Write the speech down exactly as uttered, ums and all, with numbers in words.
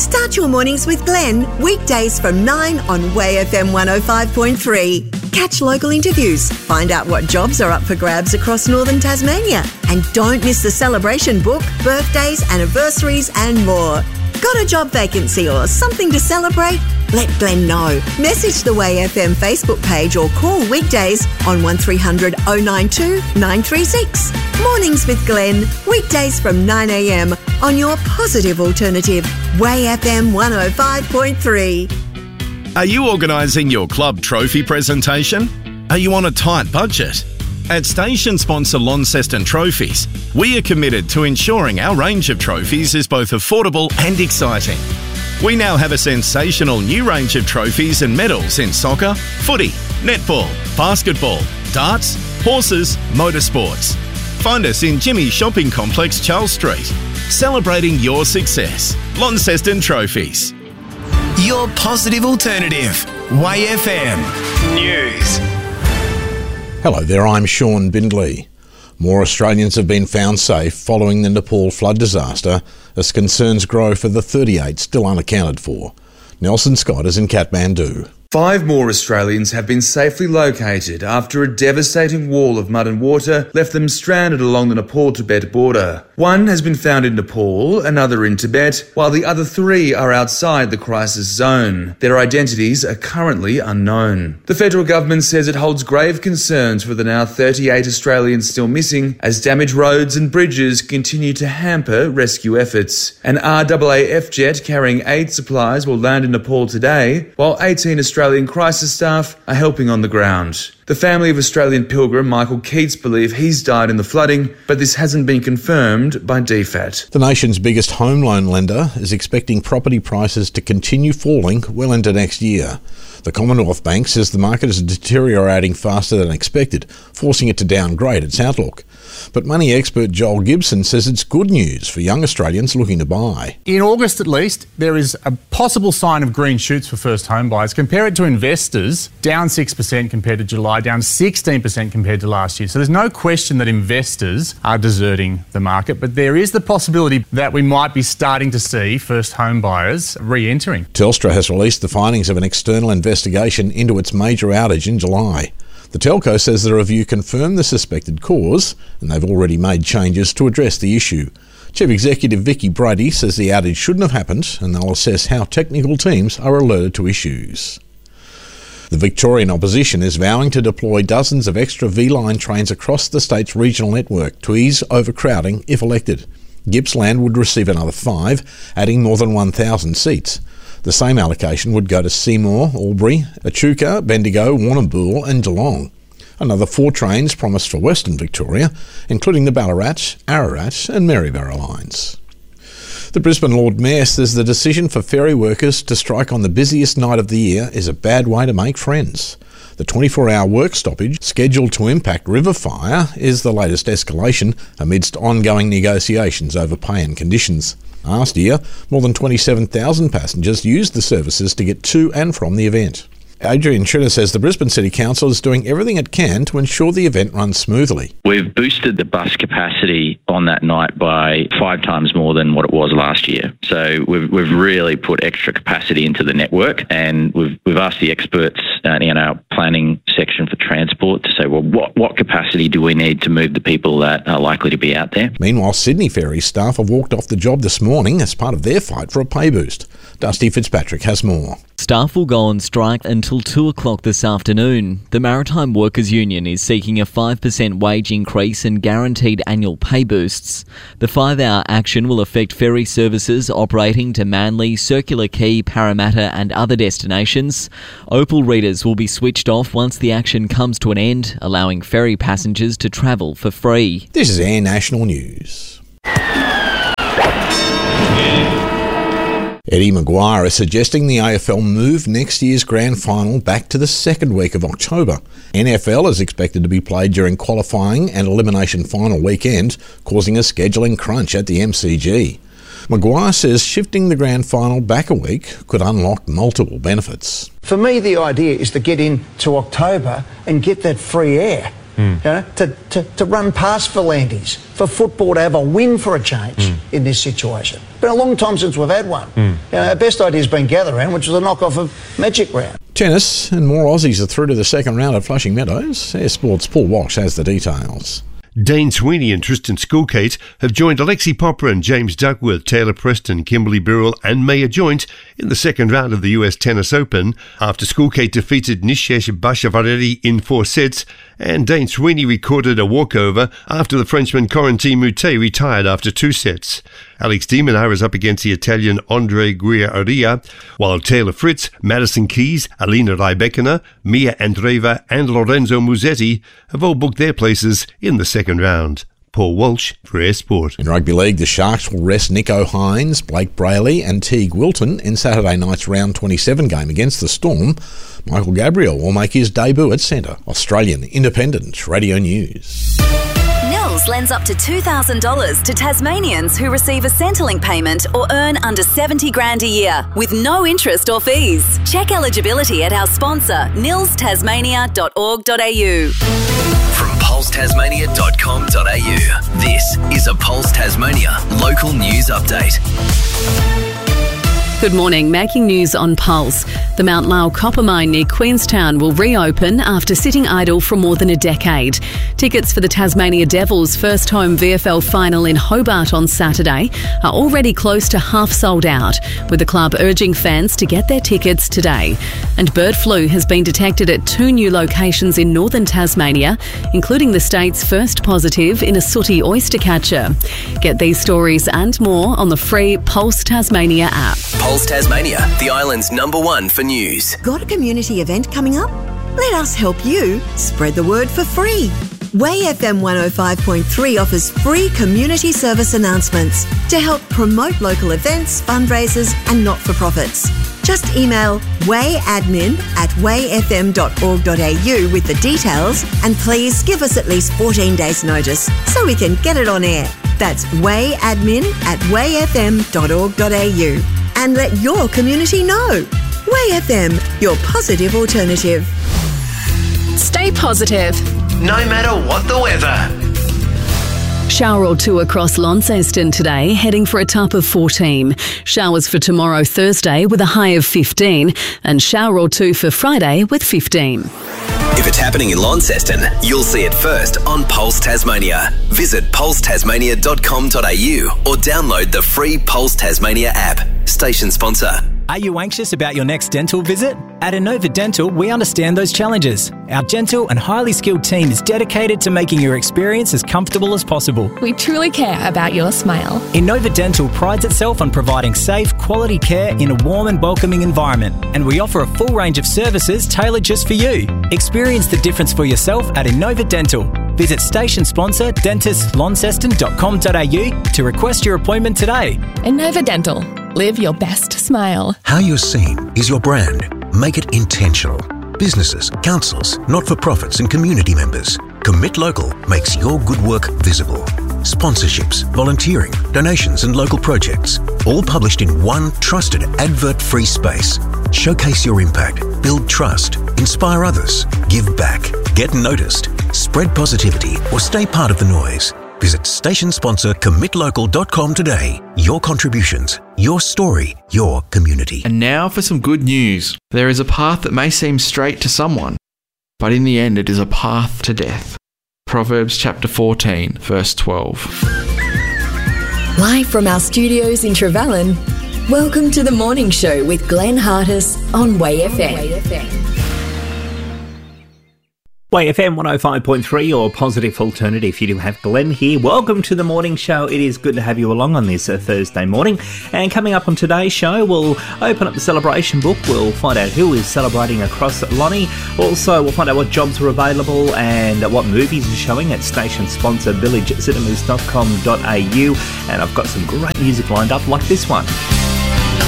Start your mornings with Glenn, weekdays from nine on Way F M one oh five point three. Catch local interviews, find out what jobs are up for grabs across northern Tasmania, and don't miss the celebration book, birthdays, anniversaries and more. Got a job vacancy or something to celebrate? Let Glenn know. Message the Way F M Facebook page or call weekdays on one three hundred oh nine two nine three six. Mornings with Glenn, weekdays from nine a m on your positive alternative, Way F M one oh five point three. Are you organising your club trophy presentation? Are you on a tight budget? At station sponsor Launceston Trophies, we are committed to ensuring our range of trophies is both affordable and exciting. We now have a sensational new range of trophies and medals in soccer, footy, netball, basketball, darts, horses, motorsports. Find us in Jimmy's Shopping Complex, Charles Street. Celebrating your success. Launceston Trophies. Your positive alternative. Way F M News. Hello there, I'm Sean Bindley. More Australians have been found safe following the Nepal flood disaster as concerns grow for the thirty-eight still unaccounted for. Nelson Scott is in Kathmandu. Five more Australians have been safely located after a devastating wall of mud and water left them stranded along the Nepal-Tibet border. One has been found in Nepal, another in Tibet, while the other three are outside the crisis zone. Their identities are currently unknown. The federal government says it holds grave concerns for the now thirty-eight Australians still missing as damaged roads and bridges continue to hamper rescue efforts. An R A A F jet carrying aid supplies will land in Nepal today, while eighteen Australians Australian crisis staff are helping on the ground. The family of Australian pilgrim Michael Keats believe he's died in the flooding, but this hasn't been confirmed by D FAT. The nation's biggest home loan lender is expecting property prices to continue falling well into next year. The Commonwealth Bank says the market is deteriorating faster than expected, forcing it to downgrade its outlook. But money expert Joel Gibson says it's good news for young Australians looking to buy. In August at least, there is a possible sign of green shoots for first home buyers. Compare it to investors, down six percent compared to July, down sixteen percent compared to last year. So there's no question that investors are deserting the market, but there is the possibility that we might be starting to see first home buyers re-entering. Telstra has released the findings of an external investigation into its major outage in July. The telco says the review confirmed the suspected cause, and they've already made changes to address the issue. Chief Executive Vicky Brady says the outage shouldn't have happened, and they'll assess how technical teams are alerted to issues. The Victorian opposition is vowing to deploy dozens of extra V-Line trains across the state's regional network to ease overcrowding if elected. Gippsland would receive another five, adding more than one thousand seats. The same allocation would go to Seymour, Albury, Echuca, Bendigo, Warrnambool and Geelong. Another four trains promised for Western Victoria, including the Ballarat, Ararat and Maryborough lines. The Brisbane Lord Mayor says the decision for ferry workers to strike on the busiest night of the year is a bad way to make friends. The twenty-four hour work stoppage scheduled to impact River Fire is the latest escalation amidst ongoing negotiations over pay and conditions. Last year, more than twenty-seven thousand passengers used the services to get to and from the event. Adrian Schrinner says the Brisbane City Council is doing everything it can to ensure the event runs smoothly. We've boosted the bus capacity on that night by five times more than what it was last year. So we've we've really put extra capacity into the network, and we've we've asked the experts uh, in our planning section for transport to say, well, what, what capacity do we need to move the people that are likely to be out there? Meanwhile, Sydney Ferry staff have walked off the job this morning as part of their fight for a pay boost. Dusty Fitzpatrick has more. Staff will go on strike until two o'clock this afternoon. The Maritime Workers Union is seeking a five percent wage increase and guaranteed annual pay boosts. The five-hour action will affect ferry services operating to Manly, Circular Quay, Parramatta and other destinations. Opal readers will be switched off once the action comes to an end, allowing ferry passengers to travel for free. This is Air National News. Eddie Maguire is suggesting the A F L move next year's grand final back to the second week of October. N F L is expected to be played during qualifying and elimination final weekend, causing a scheduling crunch at the M C G. Maguire says shifting the grand final back a week could unlock multiple benefits. For me, the idea is to get into October and get that free air. Mm. You know, to, to, to run past Volantes, for football to have a win for a change mm. in this situation. It's been a long time since we've had one. Mm. You know, our best idea has been Gather Round, which was a knockoff of Magic Round. Tennis, and more Aussies are through to the second round at Flushing Meadows. Air Sports' Paul Walsh has the details. Dane Sweeney and Tristan Schoolkate have joined Alexi Popper and James Duckworth, Taylor Preston, Kimberly Birrell and Maya Joint in the second round of the U S Tennis Open after Schoolkate defeated Nishesh Bashavaredi in four sets and Dane Sweeney recorded a walkover after the Frenchman Corentin Moutet retired after two sets. Alex de Minaur is up against the Italian Andre Guerra, while Taylor Fritz, Madison Keys, Alina Rybakina, Mia Andreeva and Lorenzo Musetti have all booked their places in the second round. Paul Walsh for Air Sport. In rugby league, the Sharks will rest Nico Hines, Blake Brayley and Teague Wilton in Saturday night's round twenty-seven game against the Storm. Michael Gabriel will make his debut at centre. Australian Independent Radio News. Nils lends up to two thousand dollars to Tasmanians who receive a Centrelink payment or earn under seventy grand a year with no interest or fees. Check eligibility at our sponsor, nils tasmania dot org dot a u. From pulse tasmania dot com dot a u, this is a Pulse Tasmania local news update. Good morning. Making news on Pulse. The Mount Lyell copper mine near Queenstown will reopen after sitting idle for more than a decade. Tickets for the Tasmania Devils' first home V F L final in Hobart on Saturday are already close to half sold out, with the club urging fans to get their tickets today. And bird flu has been detected at two new locations in northern Tasmania, including the state's first positive in a sooty oyster catcher. Get these stories and more on the free Pulse Tasmania app. Pulse Tasmania, the island's number one for news. Got a community event coming up? Let us help you spread the word for free. Way F M one oh five point three offers free community service announcements to help promote local events, fundraisers and not-for-profits. Just email wayadmin at way f m dot org dot a u with the details and please give us at least fourteen days notice so we can get it on air. That's wayadmin at way f m dot org dot a u. And let your community know. Way F M, your positive alternative. Stay positive. No matter what the weather. Shower or two across Launceston today, heading for a top of fourteen. Showers for tomorrow, Thursday, with a high of fifteen. And shower or two for Friday with fifteen. If it's happening in Launceston, you'll see it first on Pulse Tasmania. Visit pulse tasmania dot com dot a u or download the free Pulse Tasmania app. Station sponsor. Are you anxious about your next dental visit? At Innova Dental, we understand those challenges. Our gentle and highly skilled team is dedicated to making your experience as comfortable as possible. We truly care about your smile. Innova Dental prides itself on providing safe, quality care in a warm and welcoming environment. And we offer a full range of services tailored just for you. Experience the difference for yourself at Innova Dental. Visit station sponsor dentist launceston dot com dot a u to request your appointment today. Innova Dental. Live your best smile. How you're seen is your brand. Make it intentional. Businesses, councils, not-for-profits and community members. Commit Local makes your good work visible. Sponsorships, volunteering, donations and local projects. All published in one trusted advert-free space. Showcase your impact, build trust, inspire others, give back, get noticed, spread positivity or stay part of the noise. Visit station sponsor commit local dot com today. Your contributions, your story, your community. And now for some good news. There is a path that may seem straight to someone, but in the end it is a path to death. Proverbs chapter fourteen, verse twelve. Live from our studios in Trevellyn, welcome to the morning show with Glenn Hartis on Way F M. Way F M one oh five point three, your positive alternative. You do have Glenn here. Welcome to the morning show. It is good to have you along on this uh, Thursday morning. And coming up on today's show, we'll open up the celebration book. We'll find out who is celebrating across Lonnie. Also, we'll find out what jobs are available and what movies are showing at station sponsor village cinemas dot com dot a u. And I've got some great music lined up like this one.